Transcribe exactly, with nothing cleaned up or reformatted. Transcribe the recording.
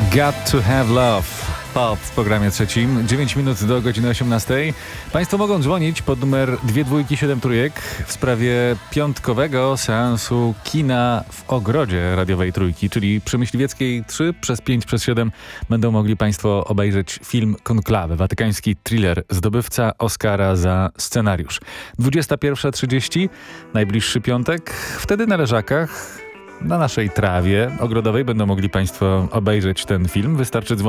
Got to have love. Pop w programie trzecim. dziewięć minut do godziny osiemnastej. Państwo mogą dzwonić pod numer dwie dwójki siedem trójek w sprawie piątkowego seansu kina w ogrodzie radiowej Trójki, czyli przy Myśliwieckiej trzy przez pięć przez siedem będą mogli Państwo obejrzeć film Konklawe, watykański thriller, zdobywca Oscara za scenariusz. dwudziesta pierwsza trzydzieści, najbliższy piątek, wtedy na Leżakach, na naszej trawie ogrodowej będą mogli Państwo obejrzeć ten film. Wystarczy dzwonić